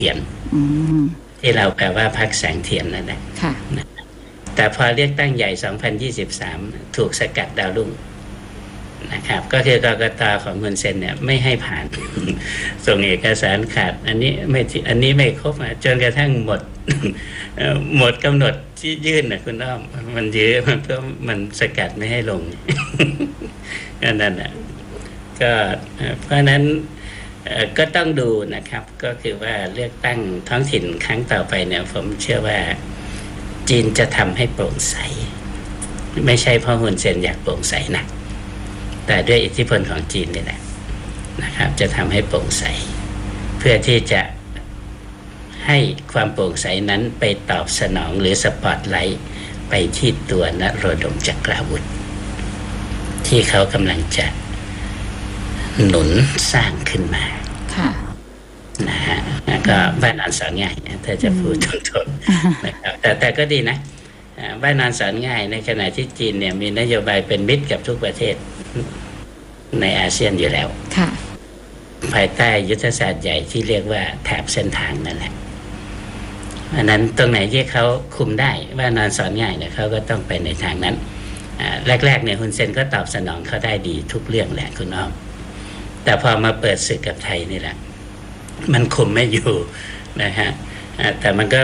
ทียนที่เราแปลว่าพรรคแสงเทียนนั่นแหละแต่พอเลือกตั้งใหญ่2023ถูกสกัดดาวรุ่งนะครับก็คือกกต.ของคุณเซนเนี่ยไม่ให้ผ่านส่งเอกสารขาดอันนี้ไม่ครบจนกระทั่งหมดกำหนดที่ยื่นนะคุณอ้อมมันเยอะมันเพื่อมันสกัดไม่ให้ลงนั่นน่ะก็เพราะนั้นก็ต้องดูนะครับก็คือว่าเลือกตั้งท้องถิ่นครั้งต่อไปเนี่ยผมเชื่อว่าจีนจะทำให้โปร่งใสไม่ใช่เพราะฮุนเซนอยากโปร่งใสนะแต่ด้วยอิทธิพลของจีนนี่แหละนะครับจะทำให้โปร่งใสเพื่อที่จะให้ความโปร่งใสนั้นไปตอบสนองหรือสปอตไลท์ไปที่ตัวนโรดมจักราวุธที่เขากำลังจะหนุนสร้างขึ้นมานะฮะก็บ้านนอนสอนง่ายถ้าจะพูดตรงๆนะครับแต่ก็ดีนะบ้านนอนสอนง่ายในขณะที่จีนเนี่ยมีนโยบายเป็นมิตรกับทุกประเทศในอาเซียนอยู่แล้วภายใต้ยุทธศาสตร์ใหญ่ที่เรียกว่าแถบเส้นทางนั่นแหละอันนั้นตรงไหนที่เขาคุมได้ว่านอนสอนง่ายเนี่ยเขาก็ต้องไปในทางนั้นแรกๆเนี่ยฮุนเซนก็ตอบสนองเขาได้ดีทุกเรื่องแหละคุณอ้อมแต่พอมาเปิดศึกกับไทยนี่แหละมันคุมไม่อยู่นะฮะแต่มันก็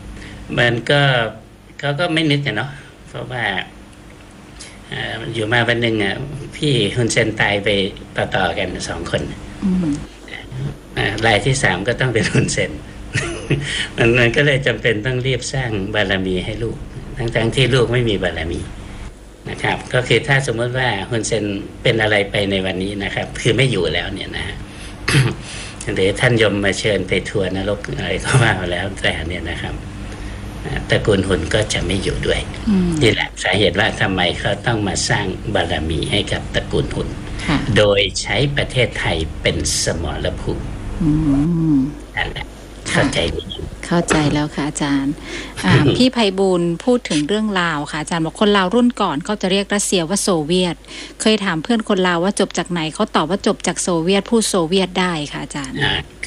เขาก็ไม่นึกกันเนาะเพราะว่าอยู่มาวันหนึ่งพี่ฮุนเซนตายไปต่อๆกัน2 คนรายที่3ก็ต้องเป็นฮุนเซนมันก็เลยจำเป็นต้องรีบสร้างบารมีให้ลูกทั้งที่ลูกไม่มีบารมีนะครับก็คือถ้าสมมติว่าฮุนเซนเป็นอะไรไปในวันนี้นะครับคือไม่อยู่แล้วเนี่ยนะหรือท่านยมมาเชิญไปทัวร์นรกอะไรก็ว่าแล้วแต่เนี่ยนะครับตระกูลฮุนก็จะไม่อยู่ด้วยนี่แหละสาเหตุว่าทำไมเขาต้องมาสร้างบารมีให้กับตระกูลฮุนโดยใช้ประเทศไทยเป็นสมรภูมินั่นแหละเข้าใจแล้วค่ะอาจารย์พี่ไพบูลย์พูดถึงเรื่องลาวค่ะอาจารย์บอกคนลาวรุ่นก่อนเขาจะเรียกรัสเซียว่าโซเวียตเคยถามเพื่อนคนลาวว่าจบจากไหนเขาตอบว่าจบจากโซเวียตพูดโซเวียตได้ค่ะอาจารย์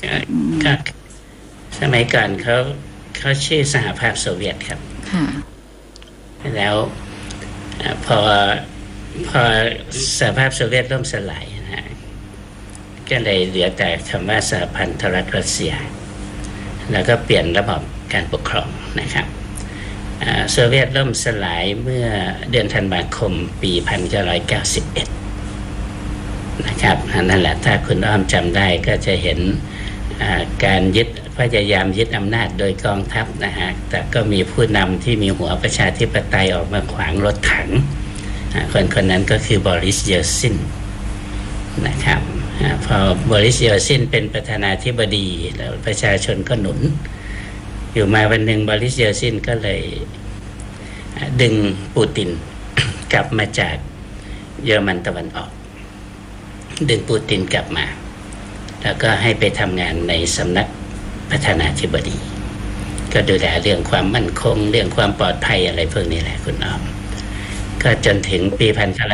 สมัยก่อนเขาชื่อสหภาพโซเวียตครับแล้วพอสหภาพโซเวียตล่มสลายนะก็เลยเหลือแต่คำว่าสหพันธรัฐรัสเซียแล้วก็เปลี่ยนระบบการปกครองนะครับโซเวียตล่มสลายเมื่อเดือนธันวาคมปี1991นะครับนั่นแหละถ้าคุณอ้อมจำได้ก็จะเห็นการพยายามยึดอำนาจโดยกองทัพนะฮะแต่ก็มีผู้นำที่มีหัวประชาธิปไตยออกมาขวางรถถังคนนั้นก็คือบอริส เยลซินนะครับพอบอริส เยลซินเป็นประธานาธิบดีแล้วประชาชนก็หนุนอยู่มาวันหนึ่งบอริส เยลซินก็เลยดึงปูตินกลับมาจากเยอรมันตะวันออกดึงปูตินกลับมาแล้วก็ให้ไปทำงานในสำนักประธานาธิบดีก็ดูแลเรื่องความมั่นคงเรื่องความปลอดภัยอะไรพวกนี้แหละคุณอ้อมก็จนถึงปี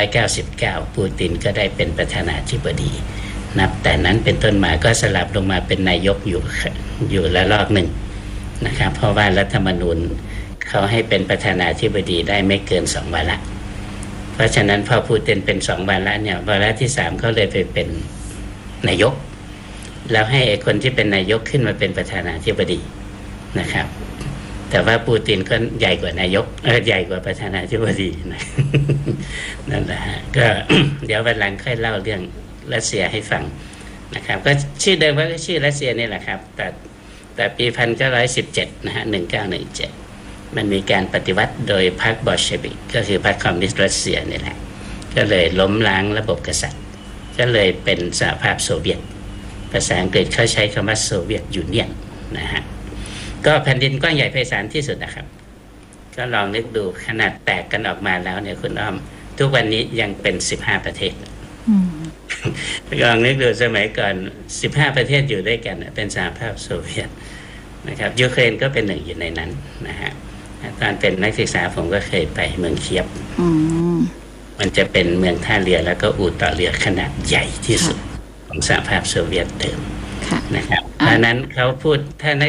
1999ปูตินก็ได้เป็นประธานาธิบดีนับแต่นั้นเป็นต้นมาก็สลับลงมาเป็นนายกอยู่ละลอกหนึ่งนะครับเพราะว่ารัฐธรรมนูญเขาให้เป็นประธานาธิบดีได้ไม่เกิน2 วาระเพราะฉะนั้นพอปูตินเป็น2 วาระเนี่ยวาระที่3เขาเลยไปเป็นนายกแล้วให้คนที่เป็นนายกขึ้นมาเป็นประธานาธิบดีนะครับแต่ว่าปูตินก็ใหญ่กว่านายกใหญ่กว่าประธานาธิบดีนะนั่นแหละก็ เดี๋ยววันหลังค่อยเล่าเรื่องรัสเซียให้ฟังนะครับก็ชื่อเดิมก็ชื่อรัสเซียนี่แหละครับแต่ปี1917นะฮะ1917มันมีการปฏิวัติโดยพรรคบอลเชวิกก็คือพรรคคอมมิวนิสต์รัสเซียนี่แหละก็เลยล้มล้างระบบกษัตริย์ก็เลยเป็นสหภาพโซเวียตภาษาอังกฤษเขาใช้คำว่าโซเวียตยูเนียนนะฮะก็แผ่นดินกว้างใหญ่ไพศาลที่สุดนะครับก็ลองนึกดูขนาดแตกกันออกมาแล้วเนี่ยคุณอ้อมทุกวันนี้ยังเป็น15 ประเทศลองนึกดูสมัยก่อน15 ประเทศอยู่ด้วยกันเป็นสหภาพโซเวียตนะครับยูเครนก็เป็นหนึ่งอยู่ในนั้นนะฮะตอนเป็นนักศึกษาผมก็เคยไปเมืองเคียฟมันจะเป็นเมืองท่าเรือแล้วก็อู่ต่อเรือขนาดใหญ่ที่สุดของสหภาพโซเวียตเดิมนะครับเพราะนั้นเขาพูดถ้า